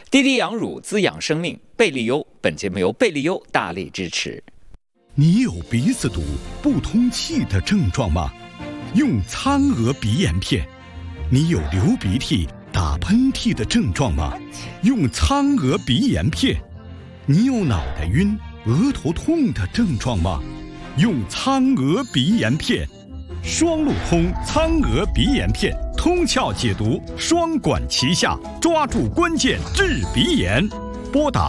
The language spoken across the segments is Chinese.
滴滴养乳滋养生命，贝利优。本节目由贝利优大力支持。 你有鼻子堵、不通气的症状吗？用苍娥鼻炎片。你有流鼻涕、打喷嚏的症状吗？用苍娥鼻炎片。你有脑袋晕、额头痛的症状吗？用苍娥鼻炎片。双路通苍娥鼻炎片，通窍解毒，双管齐下，抓住关键治鼻炎。拨打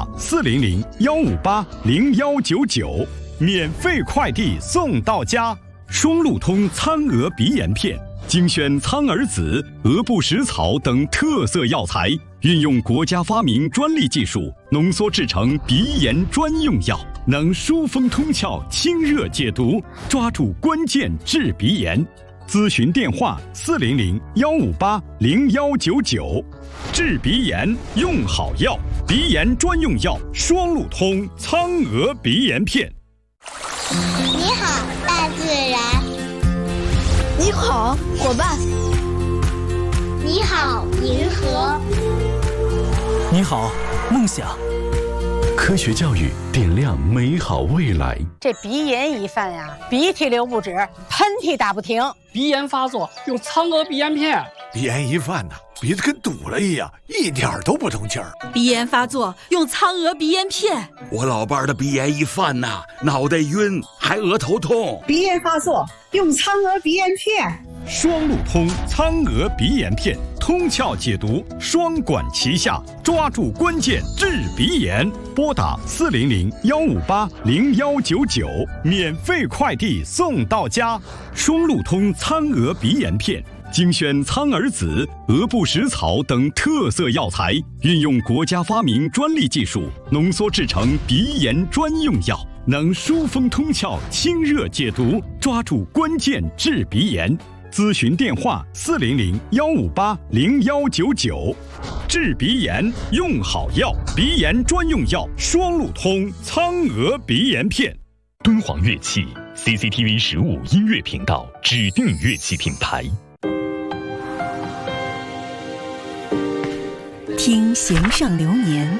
400-158-0199，免费快递送到家。双路通苍娥鼻炎片，精选苍耳子、鹅不食草等特色药材，运用国家发明专利技术，浓缩制成鼻炎专用药，能疏风通窍、清热解毒，抓住关键治鼻炎。咨询电话400-158-0199。治鼻炎用好药，鼻炎专用药双路通苍娥鼻炎片。 你好，大自然。 你好，伙伴。 你好，银河。 你好，梦想。科学教育点亮美好未来。 这鼻炎一犯呀，鼻涕流不止，喷嚏打不停。 鼻炎发作用苍娥鼻炎片。 鼻炎一犯呢，鼻子跟堵了一样，一点都不通气儿。 鼻炎发作用苍娥鼻炎片。 我老伴的鼻炎一犯呐，脑袋晕，还额头痛。 鼻炎发作用苍娥鼻炎片。 双路通苍娥鼻炎片，通窍解毒，双管齐下，抓住关键治鼻炎。拨打400-158-0199，免费快递送到家。双路通苍娥鼻炎片，精选苍耳子、鹅不食草等特色药材，运用国家发明专利技术，浓缩制成鼻炎专用药，能疏风通窍、清热解毒，抓住关键治鼻炎。咨询电话400-158-0199。治鼻炎用好药，鼻炎专用药双路通苍娥鼻炎片。 敦煌乐器 CCTV 15音乐频道指定乐器品牌。 听弦上流年，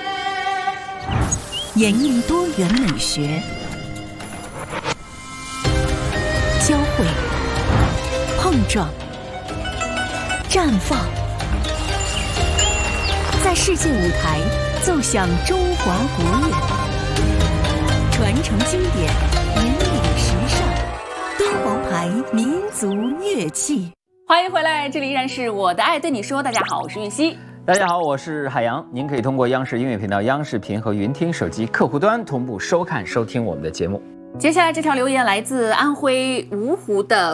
演绎多元美学，交汇、碰撞、绽放，在世界舞台奏响中华国乐，传承经典，引领时尚，敦煌牌民族乐器。 欢迎回来，这里依然是我的爱对你说。大家好，我是韵熙。 大家好，我是海洋。您可以通过央视音乐频道、央视频和云听手机客户端同步收看、收听我们的节目。 接下来这条留言来自安徽芜湖的